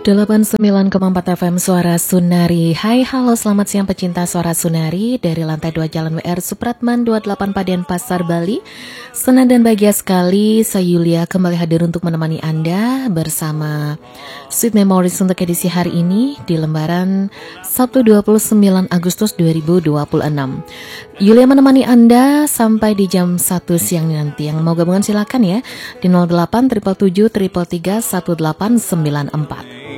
89,4 FM Suara Sunari. Hai, halo, selamat siang pecinta Suara Sunari. Dari lantai 2 Jalan WR Supratman 28 Padian Pasar Bali. Senang dan bahagia sekali, saya Yulia kembali hadir untuk menemani Anda bersama Sweet Memories untuk edisi hari ini di lembaran Sabtu 29 Agustus 2026. Yulia menemani Anda sampai di jam 1 siang nanti. Yang mau gabungan silakan ya di 08 777 333 1894.